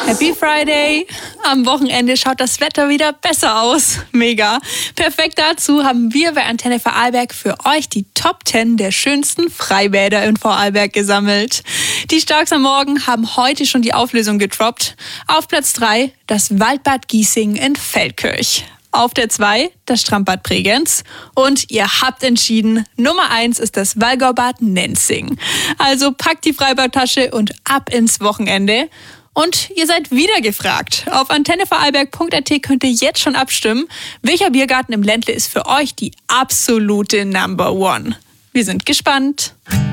Happy Friday! Am Wochenende schaut das Wetter wieder besser aus. Mega! Perfekt dazu haben wir bei Antenne Vorarlberg für euch die Top 10 der schönsten Freibäder in Vorarlberg gesammelt. Die Starks am Morgen haben heute schon die Auflösung gedroppt. Auf Platz 3 das Waldbad Giesing in Feldkirch. Auf der 2 das Strandbad Bregenz. Und ihr habt entschieden, Nummer 1 ist das Wallgaubad Nenzing. Also packt die Freibadtasche und ab ins Wochenende. Und ihr seid wieder gefragt. Auf antennevorarlberg.at könnt ihr jetzt schon abstimmen, welcher Biergarten im Ländle ist für euch die absolute Number One. Wir sind gespannt.